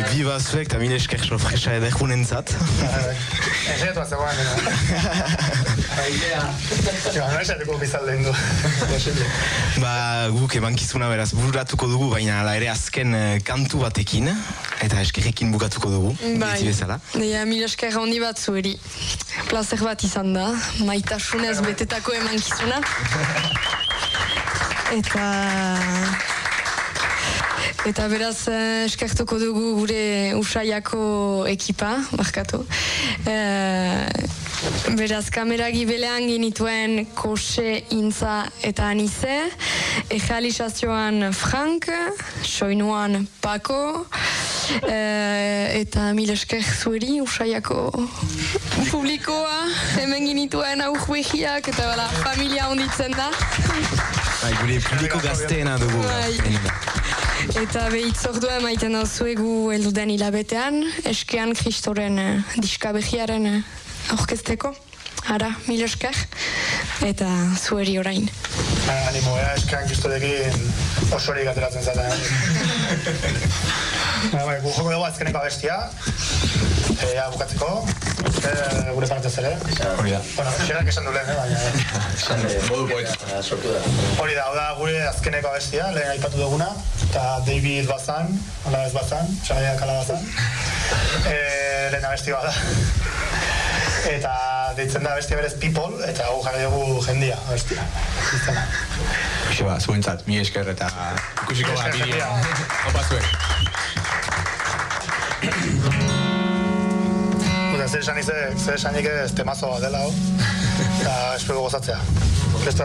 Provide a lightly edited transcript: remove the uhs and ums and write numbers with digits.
bi bazuek, eta mile esker sorpresa ederkunen zat. Enseñatu zegoen, no esatuko bizalde du. Guk emankizuna beraz bururatuko dugu, baina ala ere azken kantu batekin, eta eskerrekin bukatuko dugu, beti bezala. Mile esker handi bat zueri. Plazer bat izan da, maitasunez betetako emankizuna. Eta beraz eskertuko dugu gure Usaiako ekipa, markatu. Beraz kamera gibelean ginituen Kose, Intza eta Anize, realizazioan Frank, soinuan Paco, eta mil esker zueri Usaiako publikoa, hemen ginituen aurbegiak, eta familia onditzen da. Gure publiko gazteena dugu. Eta behitzordua emaiten dauzuegu elduden hilabetean, eskean Kristoren diskabegiaren aurkezteko. Ara, mil esker, eta zueri orain. Animo, eskean Kristorekin osorik ateratzen zaten. Joko dugu azkeneko abestia, bukatzeko, gure partez ere. Hori da. Xerak esan du lehen, baina... Modu poeta sortu da. Hori da, gure azkeneko abestia, lehen aipatu duguna, eta David Bazan, ala ez Bazan, Xagaiak ala Bazan, lehen abesti bada. Eta deitzen da abestia berez People, eta gu jarri dugu jendia abestia. Izena. Hoxe zuentzat, mi esker eta ikusiko bat bidea. Opa zuek. Zer esanik ez temazo bat dela, eta espero gozatzea.